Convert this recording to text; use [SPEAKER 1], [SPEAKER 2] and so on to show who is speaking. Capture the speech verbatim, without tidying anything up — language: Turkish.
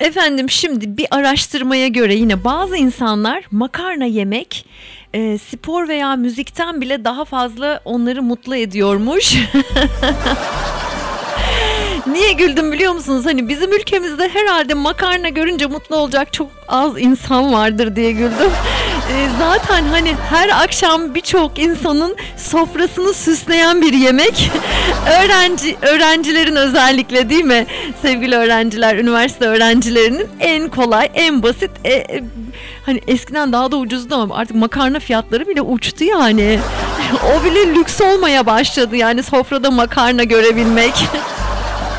[SPEAKER 1] Efendim şimdi bir araştırmaya göre yine bazı insanlar makarna yemek e, spor veya müzikten bile daha fazla onları mutlu ediyormuş. Niye güldüm biliyor musunuz? Hani bizim ülkemizde herhalde makarna görünce mutlu olacak çok az insan vardır diye güldüm. E, zaten hani her akşam birçok insanın sofrasını süsleyen bir yemek. Öğrenci öğrencilerin özellikle değil mi? Sevgili öğrenciler, üniversite öğrencilerinin en kolay, en basit e, e, hani eskiden daha da ucuzdu ama artık makarna fiyatları bile uçtu yani. O bile lüks olmaya başladı yani sofrada makarna görebilmek.